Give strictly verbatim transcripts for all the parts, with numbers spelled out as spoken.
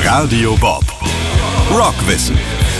Radio Bob. Rockwissen.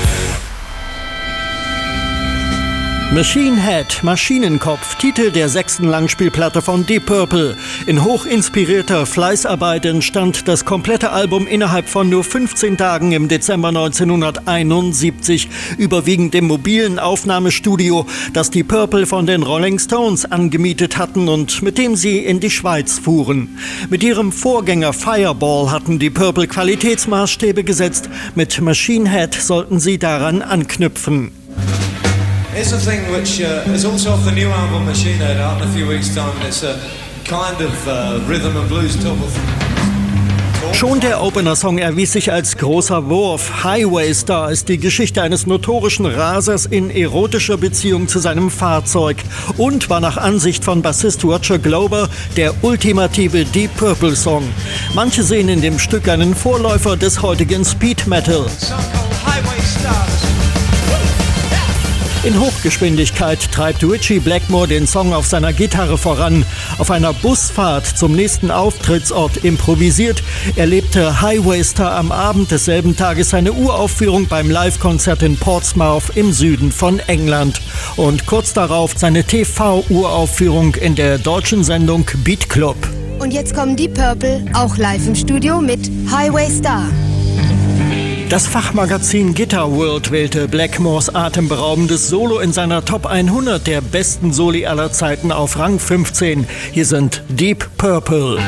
Machine Head, Maschinenkopf, Titel der sechsten Langspielplatte von Deep Purple. In hochinspirierter Fleißarbeit entstand das komplette Album innerhalb von nur fünfzehn Tagen im Dezember neunzehnhunderteinundsiebzig, überwiegend im mobilen Aufnahmestudio, das Deep Purple von den Rolling Stones angemietet hatten und mit dem sie in die Schweiz fuhren. Mit ihrem Vorgänger Fireball hatten Deep Purple Qualitätsmaßstäbe gesetzt, mit Machine Head sollten sie daran anknüpfen. Here's a thing which uh, is also off the new album Machine Head out in a few weeks' time. It's a kind of uh, rhythm and blues type of. Schon der Opener-Song erwies sich als großer Wurf. Highway Star ist die Geschichte eines notorischen Rasers in erotischer Beziehung zu seinem Fahrzeug und war nach Ansicht von Bassist Roger Glover der ultimative Deep Purple-Song. Manche sehen in dem Stück einen Vorläufer des heutigen Speed Metal. In Hochgeschwindigkeit treibt Ritchie Blackmore den Song auf seiner Gitarre voran. Auf einer Busfahrt zum nächsten Auftrittsort improvisiert, erlebte Highway Star am Abend desselben Tages seine Uraufführung beim Live-Konzert in Portsmouth im Süden von England. Und kurz darauf seine T V-Uraufführung in der deutschen Sendung Beat Club. Und jetzt kommen Deep Purple, auch live im Studio mit Highway Star. Das Fachmagazin Guitar World wählte Blackmores atemberaubendes Solo in seiner Top hundert der besten Soli aller Zeiten auf Rang fünfzehn. Hier sind Deep Purple.